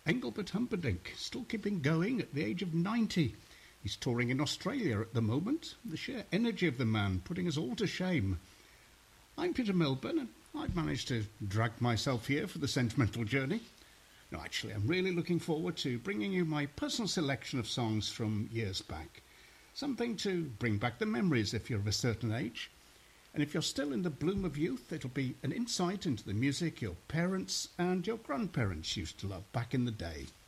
Engelbert Humperdinck, still keeping going at the age of 90. He's touring in Australia at the moment. The sheer energy of the man putting us all to shame. I'm Peter Milburn, and I've managed to drag myself here for the sentimental journey. No, actually, I'm really looking forward to bringing you my personal selection of songs from years back. Something to bring back the memories if you're of a certain age. And if you're still in the bloom of youth, it'll be an insight into the music your parents and your grandparents used to love back in the day.